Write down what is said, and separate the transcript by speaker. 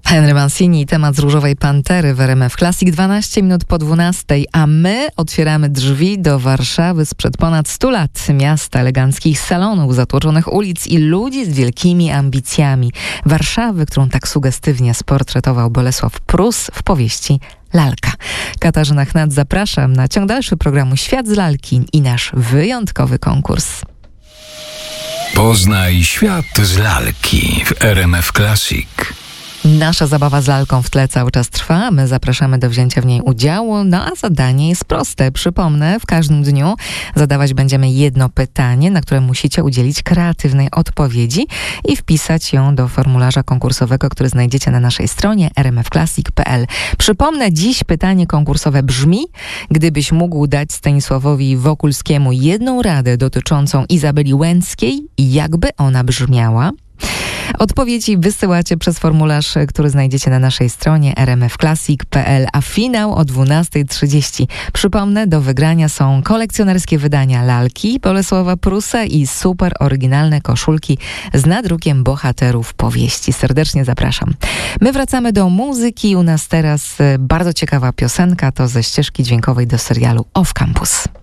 Speaker 1: Henry Mancini, temat z Różowej Pantery w RMF Classic, 12 minut po 12, a my otwieramy drzwi do Warszawy sprzed ponad 100 lat. Miasta eleganckich salonów, zatłoczonych ulic i ludzi z wielkimi ambicjami. Warszawy, którą tak sugestywnie sportretował Bolesław Prus w powieści Lalka. Katarzyna Chnat, zapraszam na ciąg dalszy programu Świat z lalki i nasz wyjątkowy konkurs.
Speaker 2: Poznaj świat z lalki w RMF Classic.
Speaker 1: Nasza zabawa z lalką w tle cały czas trwa. My zapraszamy do wzięcia w niej udziału. No a zadanie jest proste. Przypomnę, w każdym dniu zadawać będziemy jedno pytanie, na które musicie udzielić kreatywnej odpowiedzi i wpisać ją do formularza konkursowego, który znajdziecie na naszej stronie rmfclassic.pl. Przypomnę, dziś pytanie konkursowe brzmi: gdybyś mógł dać Stanisławowi Wokulskiemu jedną radę dotyczącą Izabeli Łęckiej, jakby ona brzmiała? Odpowiedzi wysyłacie przez formularz, który znajdziecie na naszej stronie rmfclassic.pl, a finał o 12:30. Przypomnę, do wygrania są kolekcjonerskie wydania Lalki Bolesława Prusa i super oryginalne koszulki z nadrukiem bohaterów powieści. Serdecznie zapraszam. My wracamy do muzyki. U nas teraz bardzo ciekawa piosenka, to ze ścieżki dźwiękowej do serialu Off Campus.